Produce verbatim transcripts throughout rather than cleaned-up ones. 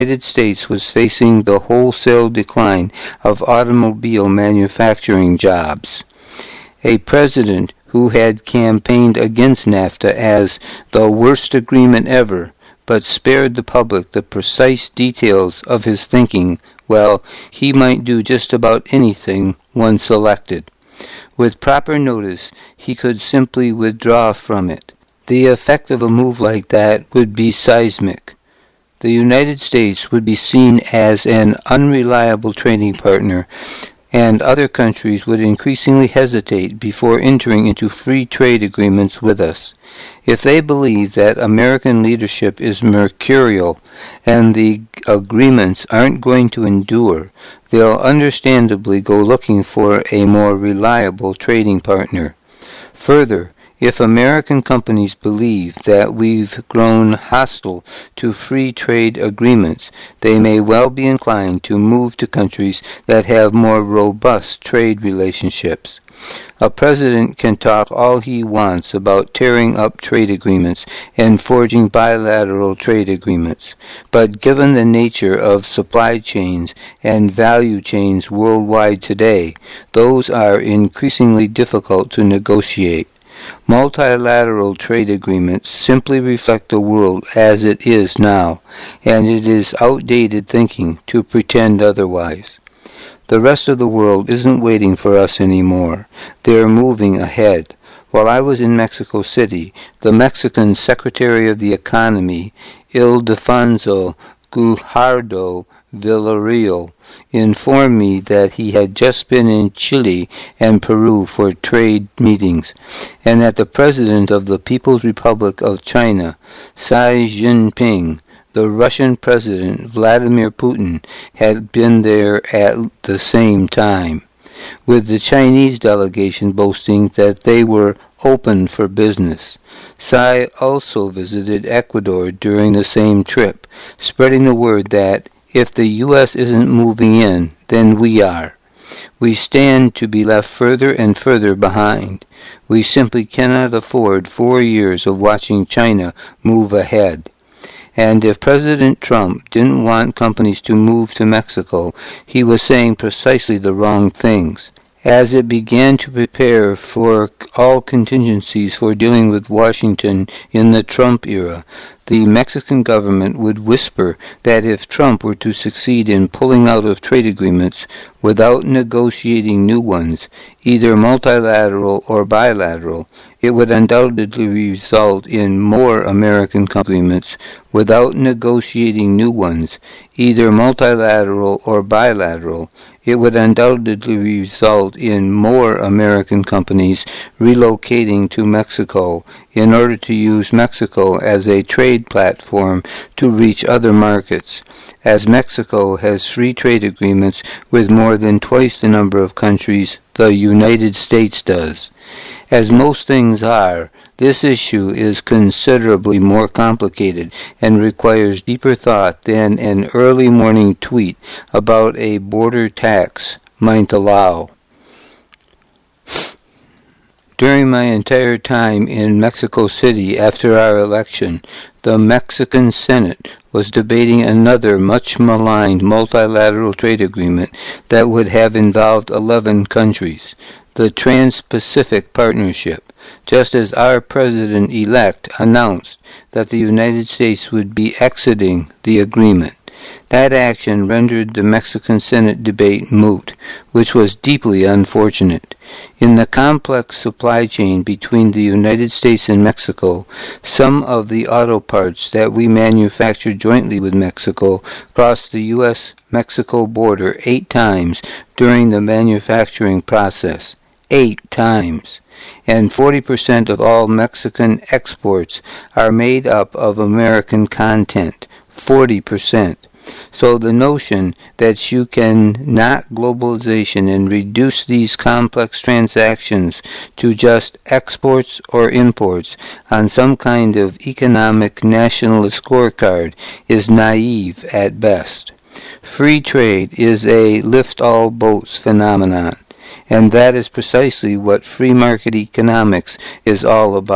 United States was facing the wholesale decline of automobile manufacturing jobs. A president who had campaigned against NAFTA as the worst agreement ever, but spared the public the precise details of his thinking, well, he might do just about anything once elected. With proper notice, he could simply withdraw from it. The effect of a move like that would be seismic. The United States would be seen as an unreliable trading partner, and other countries would increasingly hesitate before entering into free trade agreements with us. If they believe that American leadership is mercurial and the agreements aren't going to endure, they'll understandably go looking for a more reliable trading partner. Further, if American companies believe that we've grown hostile to free trade agreements, they may well be inclined to move to countries that have more robust trade relationships. A president can talk all he wants about tearing up trade agreements and forging bilateral trade agreements, but given the nature of supply chains and value chains worldwide today, those are increasingly difficult to negotiate. Multilateral trade agreements simply reflect the world as it is now, and it is outdated thinking to pretend otherwise. The rest of the world isn't waiting for us anymore. They're moving ahead. While I was in Mexico City, the Mexican Secretary of the Economy, Ildefonso Guajardo Villarreal, informed me that he had just been in Chile and Peru for trade meetings, and that the President of the People's Republic of China, Xi Jinping, the Russian President Vladimir Putin, had been there at the same time, with the Chinese delegation boasting that they were open for business. Xi also visited Ecuador during the same trip, spreading the word that if the U S isn't moving in, then we are. We stand to be left further and further behind. We simply cannot afford four years of watching China move ahead. And if President Trump didn't want companies to move to Mexico, he was saying precisely the wrong things. As it began to prepare for all contingencies for dealing with Washington in the Trump era, the Mexican government would whisper that if Trump were to succeed in pulling out of trade agreements without negotiating new ones, either multilateral or bilateral, it would undoubtedly result in more American agreements without negotiating new ones, either multilateral or bilateral. It would undoubtedly result in more American companies relocating to Mexico in order to use Mexico as a trade platform to reach other markets, as Mexico has free trade agreements with more than twice the number of countries the United States does. As most things are, this issue is considerably more complicated and requires deeper thought than an early morning tweet about a border tax might allow. During my entire time in Mexico City after our election, the Mexican Senate was debating another much maligned multilateral trade agreement that would have involved eleven countries, the Trans-Pacific Partnership, just as our president-elect announced that the United States would be exiting the agreement. That action rendered the Mexican Senate debate moot, which was deeply unfortunate. In the complex supply chain between the United States and Mexico, some of the auto parts that we manufacture jointly with Mexico crossed the U S Mexico border eight times during the manufacturing process. Eight times. And forty percent of all Mexican exports are made up of American content. forty percent. So the notion that you can knock globalization and reduce these complex transactions to just exports or imports on some kind of economic nationalist scorecard is naive at best. Free trade is a lift-all-boats phenomenon, and that is precisely what free market economics is all about.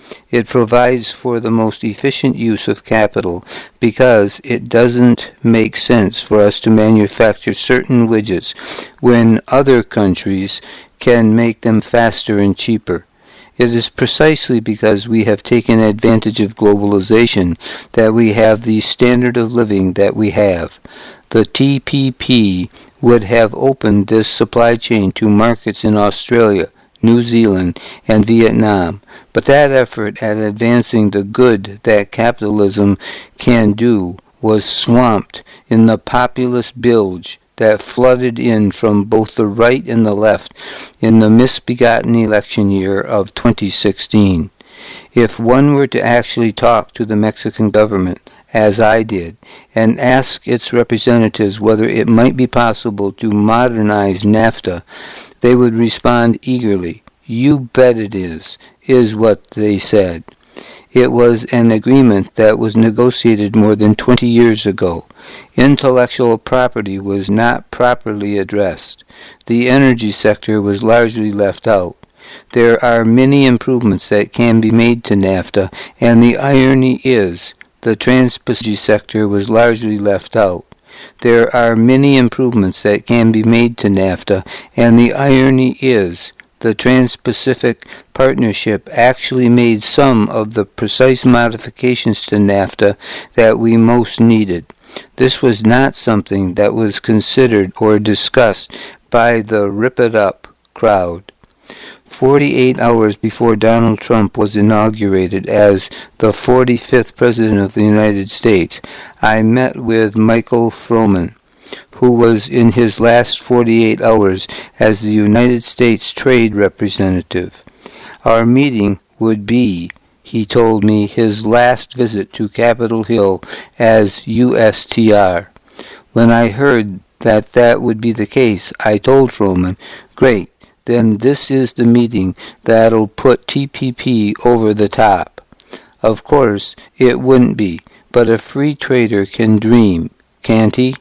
It provides for the most efficient use of capital because it doesn't make sense for us to manufacture certain widgets when other countries can make them faster and cheaper. It is precisely because we have taken advantage of globalization that we have the standard of living that we have. The T P P would have opened this supply chain to markets in Australia, New Zealand, and Vietnam, but that effort at advancing the good that capitalism can do was swamped in the populist bilge that flooded in from both the right and the left in the misbegotten election year of twenty sixteen. If one were to actually talk to the Mexican government, as I did, and ask its representatives whether it might be possible to modernize NAFTA, they would respond eagerly. "You bet it is," is what they said. It was an agreement that was negotiated more than twenty years ago. Intellectual property was not properly addressed. The energy sector was largely left out. There are many improvements that can be made to NAFTA, and the irony is, the Trans-Pacific sector was largely left out. There are many improvements that can be made to NAFTA, and the irony is, the Trans-Pacific Partnership actually made some of the precise modifications to NAFTA that we most needed. This was not something that was considered or discussed by the rip-it-up crowd. Forty-eight hours before Donald Trump was inaugurated as the forty-fifth President of the United States, I met with Michael Froman, who was in his last forty-eight hours as the United States Trade Representative. Our meeting would be, he told me, his last visit to Capitol Hill as U S T R. When I heard that that would be the case, I told Froman, "Great, then this is the meeting that'll put T P P over the top." Of course, it wouldn't be, but a free trader can dream, can't he?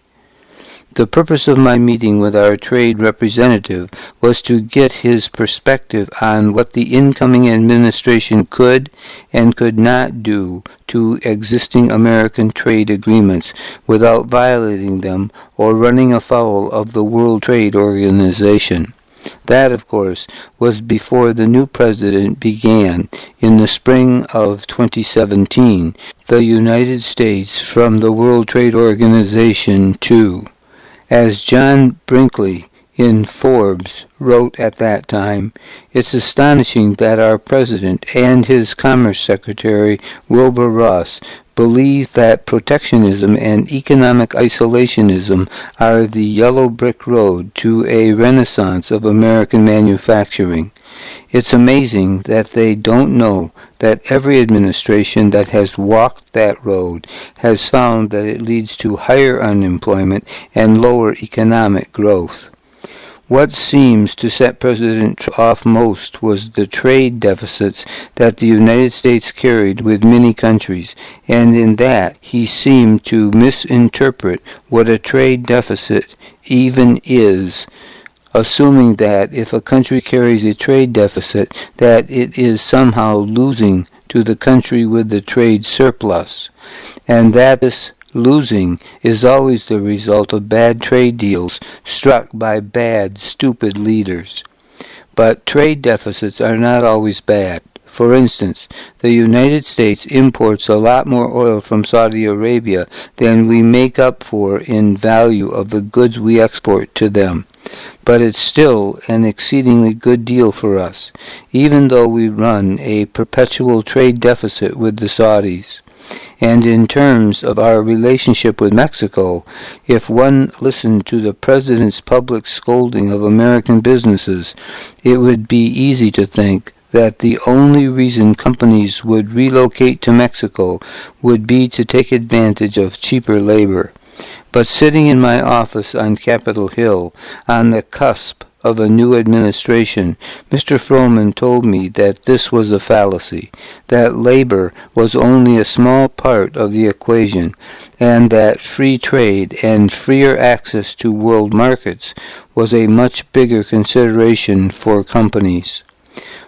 The purpose of my meeting with our trade representative was to get his perspective on what the incoming administration could and could not do to existing American trade agreements without violating them or running afoul of the World Trade Organization. That, of course, was before the new president began, in the spring of twenty seventeen, the United States from the World Trade Organization to. As John Brinkley in Forbes wrote at that time, "It's astonishing that our president and his Commerce Secretary, Wilbur Ross, believe that protectionism and economic isolationism are the yellow brick road to a renaissance of American manufacturing. It's amazing that they don't know that every administration that has walked that road has found that it leads to higher unemployment and lower economic growth." What seems to set President Trump off most was the trade deficits that the United States carried with many countries, and in that he seemed to misinterpret what a trade deficit even is, assuming that if a country carries a trade deficit, that it is somehow losing to the country with the trade surplus, and that this losing is always the result of bad trade deals struck by bad, stupid leaders. But trade deficits are not always bad. For instance, the United States imports a lot more oil from Saudi Arabia than we make up for in value of the goods we export to them. But it's still an exceedingly good deal for us, even though we run a perpetual trade deficit with the Saudis. And in terms of our relationship with Mexico, if one listened to the President's public scolding of American businesses, it would be easy to think that the only reason companies would relocate to Mexico would be to take advantage of cheaper labor. But sitting in my office on Capitol Hill, on the cusp of a new administration, Mister Froman told me that this was a fallacy, that labor was only a small part of the equation, and that free trade and freer access to world markets was a much bigger consideration for companies.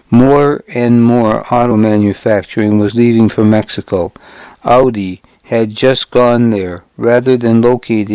More and more auto manufacturing was leaving for Mexico. Audi had just gone there, rather than locating